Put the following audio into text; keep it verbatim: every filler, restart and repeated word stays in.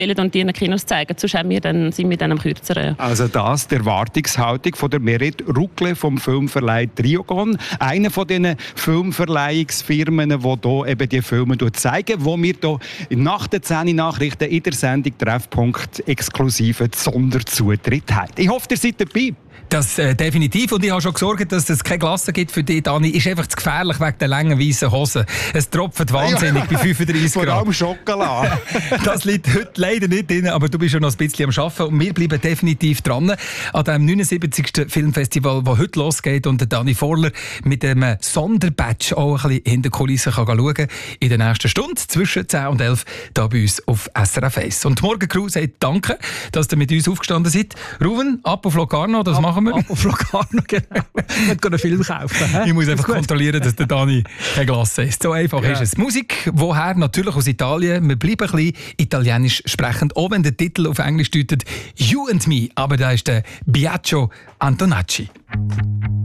und die in den Kinos zeigen. Sonst haben wir dann, sind wir dann am kürzeren. Also das, die Erwartungshaltung von der Merit Ruckle vom Filmverleih Triogon. Einer von diesen Filmverleihungsfirmen, die hier eben die Filme zeigen, wo wir hier nach den zehn Nachrichten in der Sendung Treffpunkt exklusiven Sonderzutritt haben. Ich hoffe, ihr seid dabei. Das äh, definitiv. Und ich habe schon gesorgt, dass es keine Glasse gibt für dich, Dani. Ist einfach zu gefährlich wegen der langen weißen Hosen. Es tropft wahnsinnig bei fünfunddreißig Grad. Vor allem Schokolade. Das liegt heute leider nicht drin, aber du bist schon noch ein bisschen am Arbeiten. Und wir bleiben definitiv dran an dem neunundsiebzigsten Filmfestival, das heute losgeht. Und der Dani Vorler mit einem Sonderbatch auch ein bisschen hinter den Kulissen kann schauen kann. In der nächsten Stunde zwischen zehn und elf hier bei uns auf S R F eins. Und die Morgencrew sagt danke, dass ihr mit uns aufgestanden seid. Ruven, ab auf Locarno, das ab, machen wir. Ab auf Locarno, genau. Ich einen Film kaufen. He? Ich muss einfach kontrollieren, dass der Dani keine Glasse ist. So einfach ja. ist es. Musik, woher? Natürlich aus Italien. Wir bleiben ein bisschen italienisch sprechend, auch wenn der Titel auf Englisch deutet You and Me. Aber da ist der Biagio Antonacci.